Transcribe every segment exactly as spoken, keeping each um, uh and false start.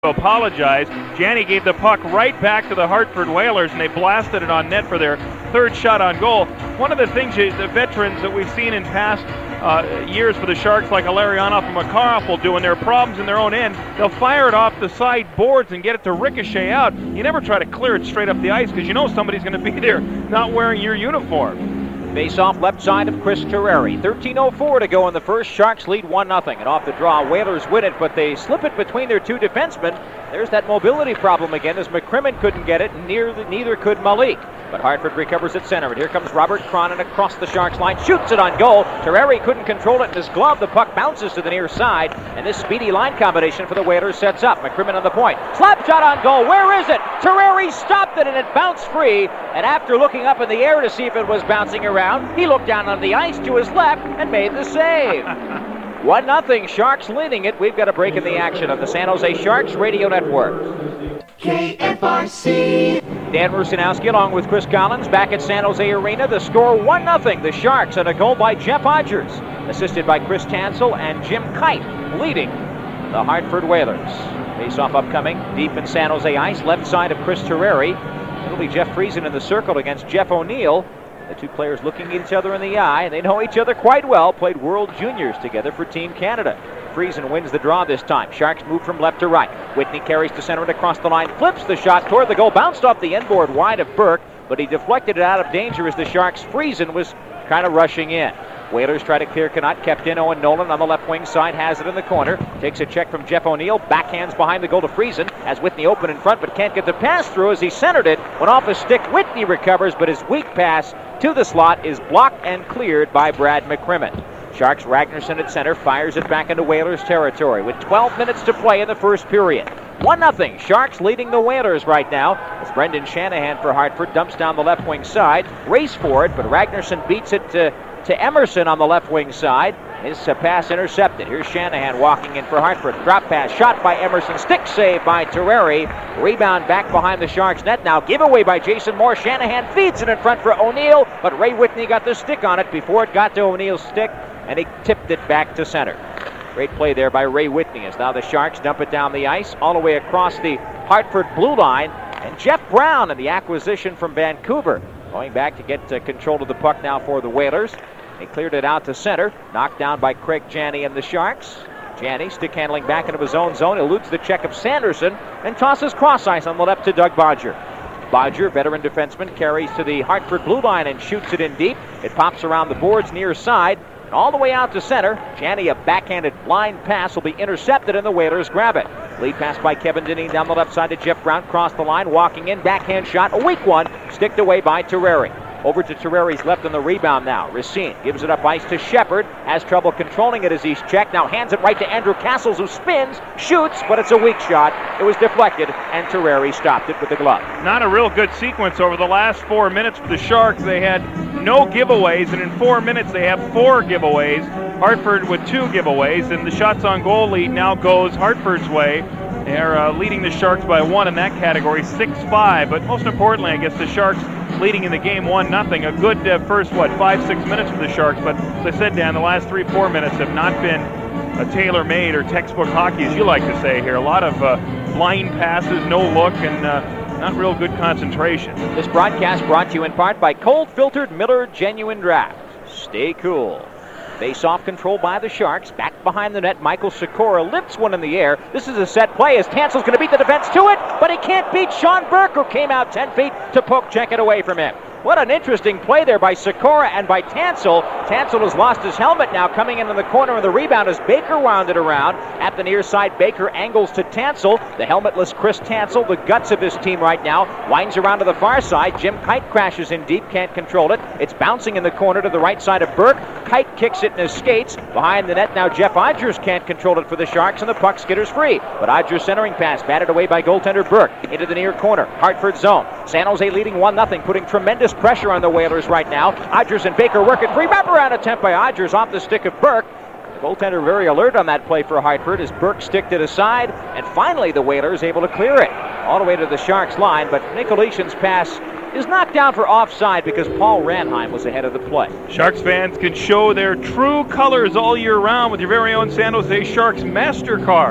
apologize. Janney gave the puck right back to the Hartford Whalers, and they blasted it on net for their third shot on goal. One of the things you, the veterans that we've seen in past uh, years for the Sharks, like a Larionov and Makarov, will do when there are problems in their own end, they'll fire it off the side boards and get it to ricochet out. You never try to clear it straight up the ice because you know somebody's going to be there not wearing your uniform. Face off left side of Chris Terreri. thirteen oh four to go in the first. Sharks lead one nothing. And off the draw, Whalers win it, but they slip it between their two defensemen. There's that mobility problem again, as McCrimmon couldn't get it, and neither, neither could Malik. But Hartford recovers at center, and here comes Robert Cronin across the Sharks line, shoots it on goal. Terreri couldn't control it in his glove. The puck bounces to the near side, and this speedy line combination for the Whalers sets up. McCrimmon on the point. Slap shot on goal. Where is it? Terreri stopped it, and it bounced free. And after looking up in the air to see if it was bouncing around, he looked down on the ice to his left and made the save. one nothing, Sharks leading it. We've got a break in the action of the San Jose Sharks Radio Network. K F R C. Dan Rusanowski along with Chris Collins back at San Jose Arena. The score one nothing. The Sharks, and a goal by Jeff Odgers, assisted by Chris Tansel and Jim Kite, leading the Hartford Whalers. Face-off upcoming deep in San Jose ice, left side of Chris Terreri. It'll be Jeff Friesen in the circle against Jeff O'Neill. The two players looking each other in the eye, and they know each other quite well. Played World Juniors together for Team Canada. Friesen wins the draw this time. Sharks move from left to right. Whitney carries to center and across the line, flips the shot toward the goal, bounced off the end board wide of Burke, but he deflected it out of danger as the Sharks' Friesen was kind of rushing in. Whalers try to clear Connaught, kept in. Owen Nolan on the left wing side, has it in the corner, takes a check from Jeff O'Neill, backhands behind the goal to Friesen, has Whitney open in front but can't get the pass through as he centered it, went off his stick. Whitney recovers, but his weak pass to the slot is blocked and cleared by Brad McCrimmon. Sharks Ragnarsson at center fires it back into Whalers territory with twelve minutes to play in the first period. one nothing, Sharks leading the Whalers right now as Brendan Shanahan for Hartford dumps down the left wing side, race for it, but Ragnarsson beats it to, to Emerson on the left wing side. His uh, pass intercepted. Here's Shanahan walking in for Hartford. Drop pass, shot by Emerson, stick save by Terreri. Rebound back behind the Sharks net now. Giveaway by Jason Moore. Shanahan feeds it in front for O'Neill, but Ray Whitney got the stick on it before it got to O'Neill's stick, and he tipped it back to center. Great play there by Ray Whitney as now the Sharks dump it down the ice all the way across the Hartford blue line. And Jeff Brown in the acquisition from Vancouver going back to get uh, control of the puck now for the Whalers. They cleared it out to center, knocked down by Craig Janney and the Sharks. Janney stick handling back into his own zone, eludes the check of Sanderson, and tosses cross ice on the left to Doug Bodger. Bodger, veteran defenseman, carries to the Hartford blue line and shoots it in deep. It pops around the boards near side, and all the way out to center. Janney, a backhanded blind pass, will be intercepted, and the Whalers grab it. Lead pass by Kevin Dineen down the left side to Jeff Brown, cross the line, walking in, backhand shot, a weak one, sticked away by Terreri. Over to Terreri's left on the rebound now. Racine gives it up ice to Shepard. Has trouble controlling it as he's checked. Now hands it right to Andrew Castles, who spins, shoots, but it's a weak shot. It was deflected, and Terreri stopped it with the glove. Not a real good sequence over the last four minutes for the Sharks. They had no giveaways, and in four minutes they have four giveaways. Hartford with two giveaways, and the shots on goal lead now goes Hartford's way. They're uh, leading the Sharks by one in that category, six five. But most importantly, I guess the Sharks leading in the game one nothing. A good uh, first, what, five, six minutes for the Sharks. But as I said, Dan, the last three, four minutes have not been a tailor-made or textbook hockey, as you like to say here. A lot of uh, blind passes, no look, and uh, not real good concentration. This broadcast brought to you in part by cold-filtered Miller Genuine Draft. Stay cool. Face-off control by the Sharks. Back behind the net, Michael Sikora lifts one in the air. This is a set play as Tansel's going to beat the defense to it, but he can't beat Sean Burke, who came out ten feet to poke check it away from him. What an interesting play there by Sikora and by Tansel. Tansel has lost his helmet now, coming into the corner of the rebound as Baker wound it around. At the near side, Baker angles to Tansel. The helmetless Chris Tansel, the guts of his team right now, winds around to the far side. Jim Kite crashes in deep, can't control it. It's bouncing in the corner to the right side of Burke. Kite kicks it in his skates. Behind the net now, Jeff Odgers can't control it for the Sharks, and the puck skitters free. But Odgers' centering pass batted away by goaltender Burke into the near corner. Hartford zone. San Jose leading one nothing, putting tremendous pressure on the Whalers right now. Odgers and Baker work it free. Wraparound attempt by Odgers off the stick of Burke. The goaltender very alert on that play for Hartford as Burke sticked it aside, and finally the Whalers able to clear it all the way to the Sharks line, but Nicolishin's pass is knocked down for offside because Paul Ranheim was ahead of the play. Sharks fans can show their true colors all year round with your very own San Jose Sharks MasterCard. Of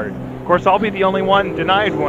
course, I'll be the only one denied one.